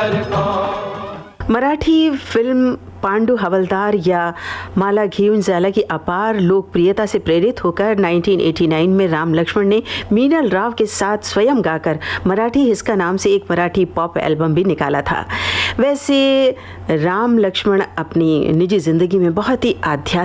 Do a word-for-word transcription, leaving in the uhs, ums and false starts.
पर कौन। मराठी फिल्म पांडु हवलदार या माला घेऊन जाला की अपार लोकप्रियता से प्रेरित होकर उन्नीस सौ नवासी में राम लक्ष्मण ने मीनल राव के साथ स्वयं गाकर मराठी हिस्का नाम से एक मराठी पॉप एल्बम भी निकाला था। वैसे राम लक्ष्मण अपनी निजी ज़िंदगी में बहुत ही आध्यात्मिक